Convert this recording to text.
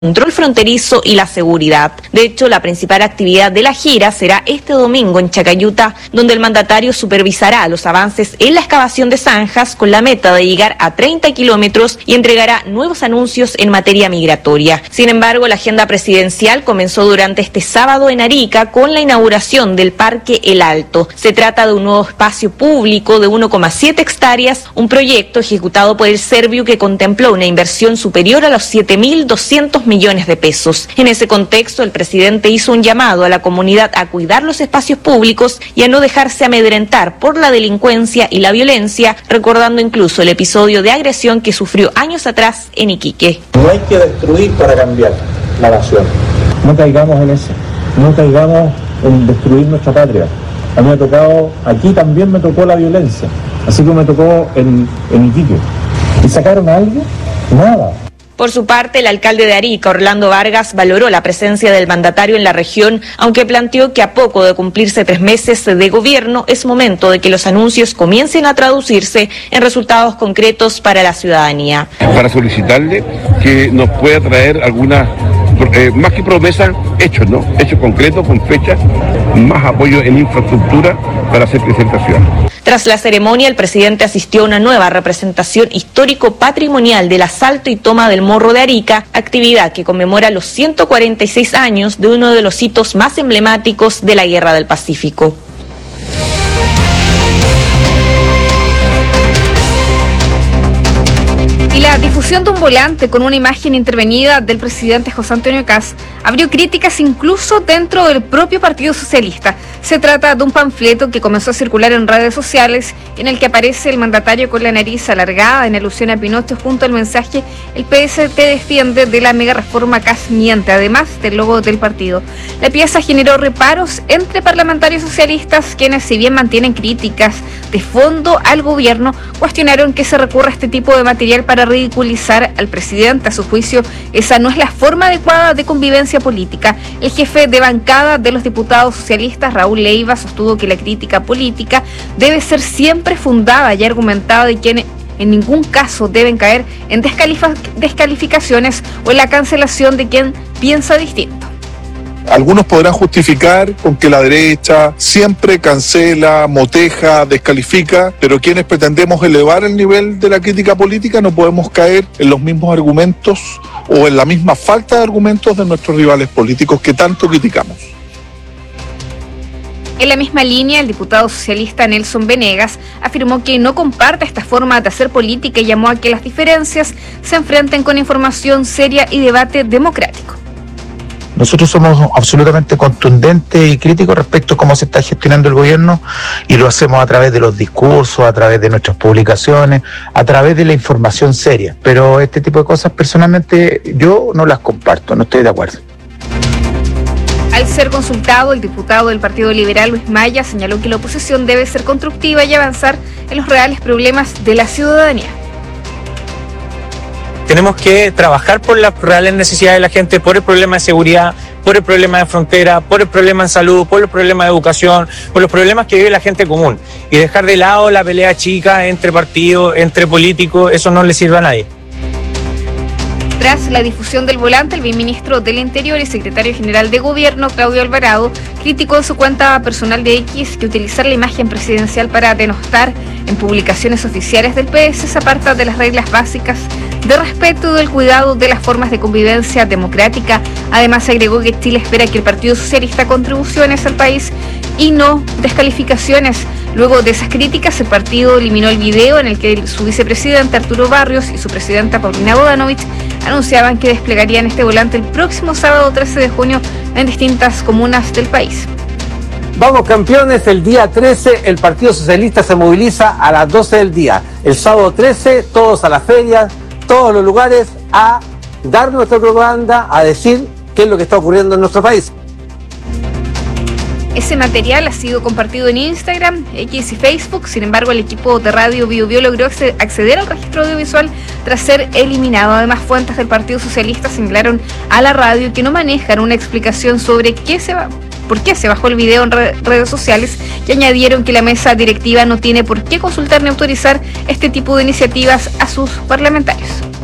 control fronterizo y la seguridad. De hecho, la principal actividad de la gira será este domingo en Chacayuta, donde el mandatario supervisará los avances en la excavación de zanjas con la meta de llegar a 30 kilómetros y entregará nuevos anuncios en materia migratoria. Sin embargo, la agenda presidencial comenzó durante este sábado en Arica con la inauguración del Parque El Alto. Se trata de un nuevo espacio público de 1,7 hectáreas, un proyecto ejecutado por el Serviu que contempló una inversión superior a los 7.200 millones de pesos. En ese contexto, el presidente hizo un llamado a la comunidad a cuidar los espacios públicos y a no dejarse amedrentar por la delincuencia y la violencia, recordando incluso el episodio de agresión que sufrió años atrás en Iquique. No hay que destruir para cambiar la nación. No caigamos en eso. No caigamos en destruir nuestra patria. A mí me ha tocado, aquí también me tocó la violencia, así que me tocó en Iquique. ¿Y sacaron a alguien? Nada. Por su parte, el alcalde de Arica, Orlando Vargas, valoró la presencia del mandatario en la región, aunque planteó que a poco de cumplirse 3 meses de gobierno es momento de que los anuncios comiencen a traducirse en resultados concretos para la ciudadanía. Para solicitarle que nos pueda traer algunas, más que promesas, hechos, ¿no? Hechos concretos, con fecha, más apoyo en infraestructura para hacer crecer esta ciudad. Tras la ceremonia, el presidente asistió a una nueva representación histórico-patrimonial del asalto y toma del Morro de Arica, actividad que conmemora los 146 años de uno de los hitos más emblemáticos de la Guerra del Pacífico. Y la difusión de un volante con una imagen intervenida del presidente José Antonio Kast abrió críticas incluso dentro del propio Partido Socialista. Se trata de un panfleto que comenzó a circular en redes sociales en el que aparece el mandatario con la nariz alargada en alusión a Pinochet junto al mensaje "El PST defiende" de la mega reforma Kast miente, además del logo del partido. La pieza generó reparos entre parlamentarios socialistas quienes, si bien mantienen críticas de fondo al gobierno, cuestionaron que se recurra a este tipo de material para ridiculizar al presidente. A su juicio, esa no es la forma adecuada de convivencia política. El jefe de bancada de los diputados socialistas, Raúl Leiva, sostuvo que la crítica política debe ser siempre fundada y argumentada y que en ningún caso deben caer en descalificaciones o en la cancelación de quien piensa distinto. Algunos podrán justificar con que la derecha siempre cancela, moteja, descalifica, pero quienes pretendemos elevar el nivel de la crítica política no podemos caer en los mismos argumentos o en la misma falta de argumentos de nuestros rivales políticos que tanto criticamos. En la misma línea, el diputado socialista Nelson Venegas afirmó que no comparte esta forma de hacer política y llamó a que las diferencias se enfrenten con información seria y debate democrático. Nosotros somos absolutamente contundentes y críticos respecto a cómo se está gestionando el gobierno y lo hacemos a través de los discursos, a través de nuestras publicaciones, a través de la información seria. Pero este tipo de cosas personalmente yo no las comparto, no estoy de acuerdo. Al ser consultado, el diputado del Partido Liberal, Luis Maya, señaló que la oposición debe ser constructiva y avanzar en los reales problemas de la ciudadanía. Tenemos que trabajar por las reales necesidades de la gente, por el problema de seguridad, por el problema de frontera, por el problema en salud, por el problema de educación, por los problemas que vive la gente común. Y dejar de lado la pelea chica entre partidos, entre políticos, eso no le sirve a nadie. Tras la difusión del volante, el viceministro del Interior y secretario general de Gobierno, Claudio Alvarado, criticó en su cuenta personal de X que utilizar la imagen presidencial para denostar en publicaciones oficiales del PS se aparta de las reglas básicas de respeto y del cuidado de las formas de convivencia democrática. Además, agregó que Chile espera que el Partido Socialista contribuciones al país y no descalificaciones. Luego de esas críticas, el partido eliminó el video en el que su vicepresidente Arturo Barrios y su presidenta Paulina Bodanovich anunciaban que desplegarían este volante el próximo sábado 13 de junio en distintas comunas del país. Vamos campeones, el día 13 el Partido Socialista se moviliza a las 12 del día. El sábado 13 todos a las ferias, todos los lugares a dar nuestra propaganda, a decir qué es lo que está ocurriendo en nuestro país. Ese material ha sido compartido en Instagram, X y Facebook. Sin embargo, el equipo de Radio Bio Bio logró acceder al registro audiovisual tras ser eliminado. Además, fuentes del Partido Socialista señalaron a la radio que no manejan una explicación sobre por qué se bajó el video en redes sociales y añadieron que la mesa directiva no tiene por qué consultar ni autorizar este tipo de iniciativas a sus parlamentarios.